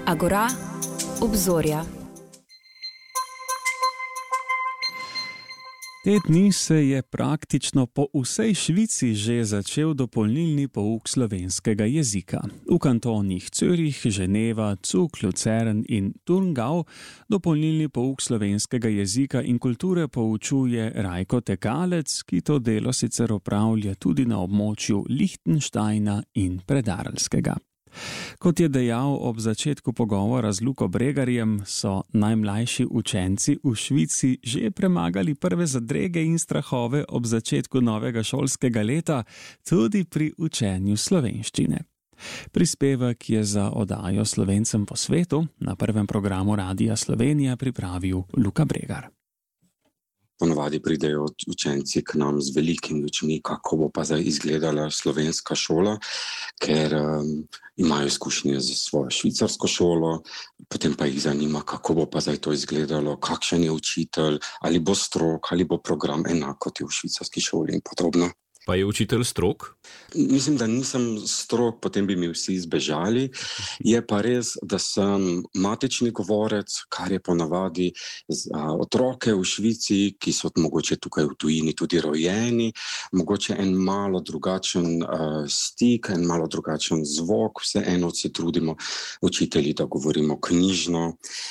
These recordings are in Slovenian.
Agora, obzorja. Te dni se je praktično po vsej Švici že začel dopolnilni pouk slovenskega jezika. V kantonih Zürich, Ženeva, Zug, Lucern in Thurgau dopolnilni pouk slovenskega jezika in kulture poučuje Rajko Tekalec, ki to delo sicer opravlja tudi na območju Lichtensteina in Predarlskega. Kot je dejal ob začetku pogovora z Luko Bregarjem, so najmlajši učenci v Švici že premagali prve zadrege in strahove ob začetku novega šolskega leta, tudi pri učenju slovenščine. Prispevek je za oddajo Slovencem po svetu na prvem programu Radia Slovenija pripravil Luka Bregar. Ponavadi pridejo učenci k nam z velikimi očmi, kako bo pa zdaj izgledala slovenska šola, ker imajo izkušnje z svojo švicarsko šolo, potem pa jih zanima, kako bo pa zdaj to izgledalo, kakšen je učitelj, ali bo strok, ali bo program enak kot je v švicarski šoli in podobno. Pa je učitelj strok? Mislim, da nisem strok, potem bi mi vsi zbežali. Je pa res, da sem matični govorec, kar je ponavadi za otroke v Švici, ki so mogoče tukaj v tujini tudi rojeni, mogoče en malo drugačen stik, en malo drugačen zvok, vseeno se trudimo učitelji, da govorimo knjižno,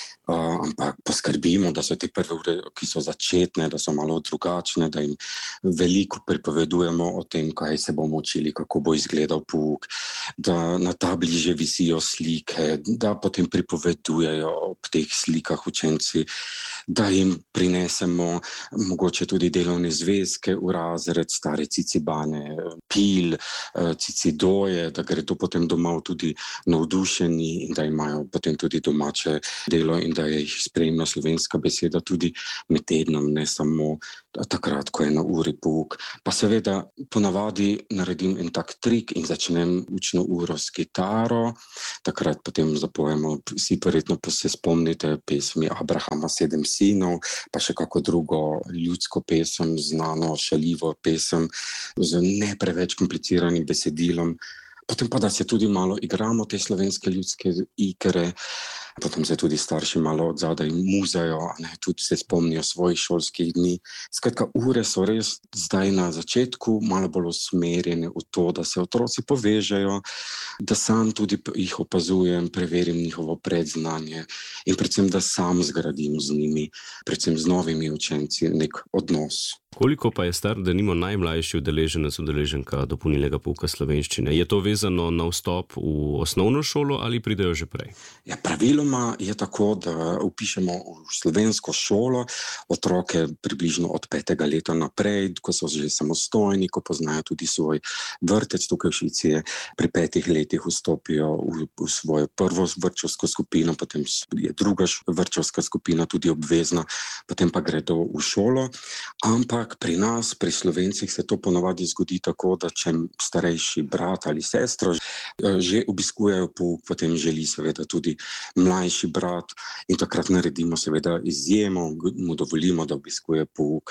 ampak poskrbimo, da so te prve ure, ki so začetne, da so malo drugačne, da jim veliko pripovedujemo o tem, kaj se bomo učili, kako bo izgledal pouk, da na tabli že visijo slike, da potem pripovedujejo ob teh slikah učenci, da jim prinesemo mogoče tudi delovne zvezke v razred, stare cicibane, pil, cicidoje, da gre to potem domov tudi navdušeni in da imajo potem tudi domače delo in da je jih spremlja slovenska beseda tudi med tednom, ne samo takrat, ko je na uri pouk. Pa seveda ponavadi naredim en tak trik in začnem učno uro s kitaro, takrat potem zapojemo, vsi verjetno se spomnite pesmi Abrahama 7 sinov, pa še kako drugo ljudsko pesem, znano šaljivo pesem z ne preveč kompliciranim besedilom. Potem pa, da se tudi malo igramo te slovenske ljudske igre, potem se tudi starši malo odzadaj muzajo, tudi se spomnijo svojih šolskih dni. Skratka, ure so res zdaj na začetku malo bolj usmerjene v to, da se otroci povežejo, da sam tudi jih opazujem, preverim njihovo predznanje in predvsem, da sam zgradim z njimi, predvsem z novimi učenci, nek odnos. Koliko pa je star, da nimo najmlajši udeleženka dopolnilnega pouka slovenščine? Je to vezano na vstop v osnovno šolo ali pridejo že prej? Ja, praviloma je tako, da vpišemo v slovensko šolo otroke približno od 5. leta naprej, ko so že samostojni, ko poznajo tudi svoj vrtec tukaj v Švici, pri 5 letih vstopijo v svojo prvo vrtčevsko skupino, potem je druga vrtčevska skupina tudi obvezna, potem pa gredo v šolo, ampak pri nas, pri Slovencih se to ponavadi zgodi tako, da če starejši brat ali sestra že obiskujejo pouk, potem želi seveda tudi mlajši brat in takrat naredimo seveda izjemo, mu dovolimo, da obiskuje pouk.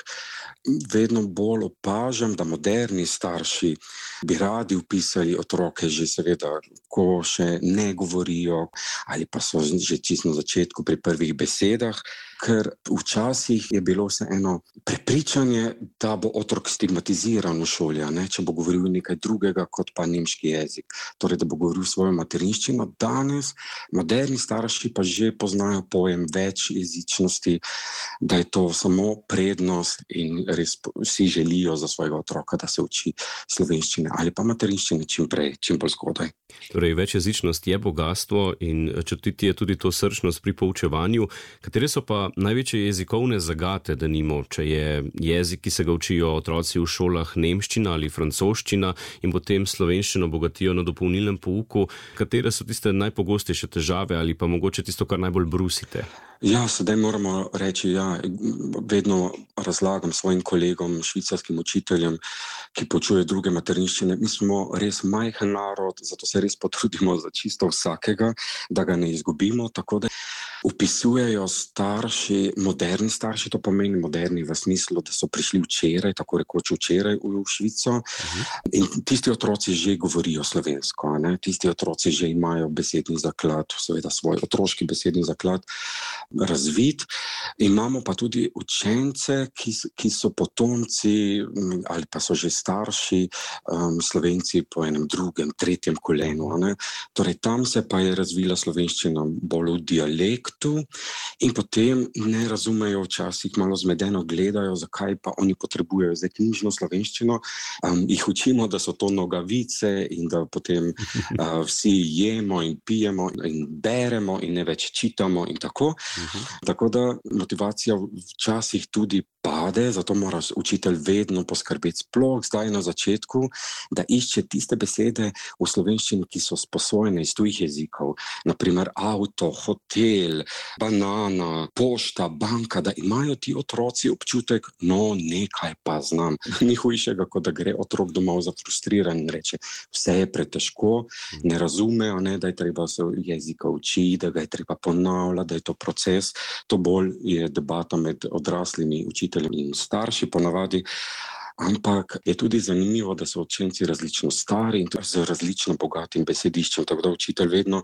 Vedno bolj opažam, da moderni starši bi radi vpisali otroke že seveda, ko še ne govorijo ali pa so že čisto na začetku pri prvih besedah, ker včasih je bilo vseeno prepričanje, da bo otrok stigmatiziran v šoli, če bo govoril nekaj drugega kot pa nemški jezik. Torej, da bo govoril svojo materinščino. Danes moderni starši pa že poznajo pojem več jezičnosti, da je to samo prednost in res vsi želijo za svojega otroka, da se uči slovenščine ali pa materinščine čim prej, čim bolj zgodaj. Torej, večjezičnost je bogatstvo in čutiti je tudi to srčnost pri poučevanju. Katere so pa največje jezikovne zagate, da nimo, če je jezik, ki se ga učijo otroci v šolah, nemščina ali francoščina in potem slovenščino bogatijo na dopolnilnem pouku, katere so tiste najpogostejše težave ali pa mogoče tisto, kar najbolj brusite? Ja, sedaj moramo reči, vedno razlagam svojim kolegom, švicarskim učiteljem, ki poučujejo druge materinščine. Mi smo res majhen narod, zato se res potrudimo za čisto vsakega, da ga ne izgubimo, tako da vpisujejo starši, moderni starši, to pomeni moderni v smislu, da so prišli včeraj, tako rekoč včeraj v Švico, in tisti otroci že govorijo slovensko, ne? Tisti otroci že imajo besedni zaklad, seveda svoj otroški besedni zaklad razvit. Imamo pa tudi učence, ki so potomci ali pa so že starši Slovenci po enem drugem, tretjem kolenu, ne? Torej tam se pa je razvila slovenščina bolj v dialektu in potem ne razumejo, včasih malo zmedeno gledajo, zakaj pa oni potrebujejo zdaj knjižno slovenščino. Jih učimo, da so to nogavice in da potem vsi jemo in pijemo in beremo in ne več čitamo in tako. Tako da motivacija včasih tudi pade, zato mora učitelj vedno poskrbeti sploh zdaj na začetku, da išče tiste besede v slovenščini, ki so sposojene iz tujih jezikov. Naprimer avto, hotel, banana, pošta, banka, da imajo ti otroci občutek, no nekaj pa znam. Ni hujšega, kot da gre otrok domov zafrustriran in reče, vse je pretežko, ne razumejo, ne, da je treba se jezika učiti, da ga je treba ponavljati, da je to proces. To bolj je debata med odraslimi učitelji in starši ponavadi, ampak je tudi zanimivo, da so učenci različno stari in z različno bogatim besediščem, tako da učitelj vedno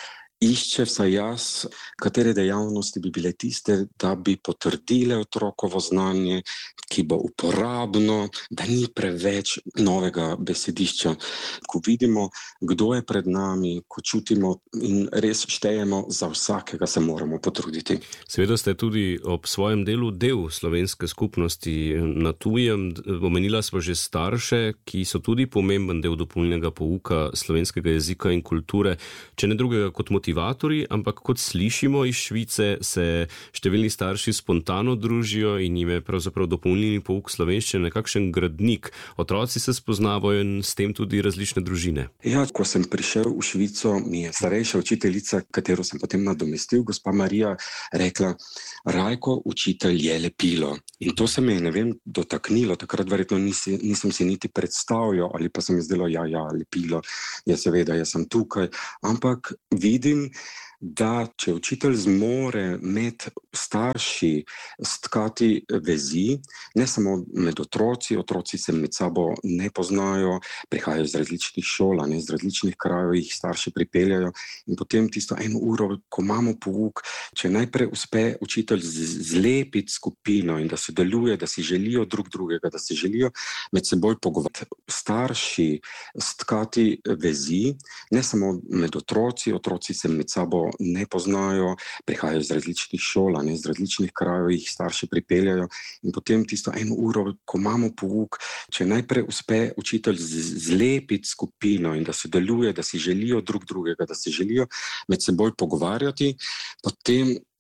išče, vsaj jaz, katere dejavnosti bi bile tiste, da bi potrdile otrokovo znanje, ki bo uporabno, da ni preveč novega besedišča. Ko vidimo, kdo je pred nami, ko čutimo in res štejemo, za vsakega se moramo potruditi. Seveda ste tudi ob svojem delu del slovenske skupnosti na tujem. Omenila smo že starše, ki so tudi pomemben del dopolnilnega pouka slovenskega jezika in kulture, če ne drugega kot motivatorji, ampak kot slišimo iz Švice, se številni starši spontano družijo in jim je pravzaprav dopolnilni pouk slovenščine nekakšen gradnik. Otroci se spoznavajo in s tem tudi različne družine. Ja, ko sem prišel v Švico, mi je starejša učiteljica, katero sem potem nadomestil, gospa Marija, rekla, Rajko, učitelj je lepilo. In to se me je, ne vem, dotaknilo, takrat verjetno nisem si niti predstavljal, ali pa se mi zdelo, ja, lepilo, ja seveda, jaz sem tukaj, ampak vidim, da če učitelj zmore med starši stkati vezi, ne samo med otroci se med sabo ne poznajo, prihajajo iz različnih šol, ne, iz različnih krajev, jih starši pripeljajo in potem tisto 1 uro, ko imamo pouk, če najprej uspe učitelj zlepiti skupino in da sodeluje, da si želijo drug drugega, da si želijo med seboj pogovarjati, starši stkati vezi, ne samo med otroci se med sabo ne poznajo, prihajajo iz različnih šol, ne, iz različnih krajev, jih starši pripeljajo in potem tisto 1 uro, ko imamo pouk, če najprej uspe učitelj zlepiti skupino in da sodeluje, da si želijo drug drugega, da si želijo med seboj pogovarjati, potem